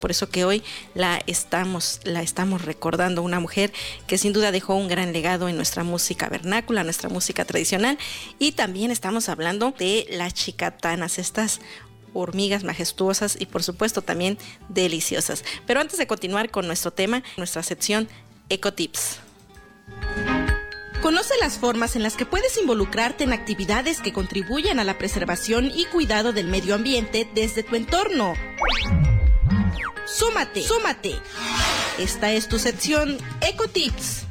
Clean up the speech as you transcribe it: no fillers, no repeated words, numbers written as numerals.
Por eso que hoy la estamos recordando, una mujer que sin duda dejó un gran legado en nuestra música vernácula, nuestra música tradicional. Y también estamos hablando de las chicatanas, estas hormigas majestuosas y por supuesto también deliciosas. Pero antes de continuar con nuestro tema, nuestra sección Ecotips. Conoce las formas en las que puedes involucrarte en actividades que contribuyan a la preservación y cuidado del medio ambiente desde tu entorno. ¡Súmate! Esta es tu sección Ecotips.